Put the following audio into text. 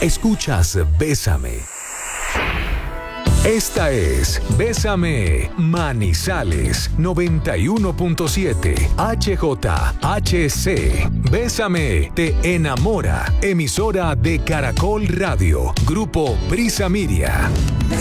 Escuchas Bésame. Esta es Bésame Manizales 91.7 HJHC. Bésame te enamora. Emisora de Caracol Radio. Grupo Prisa Miria.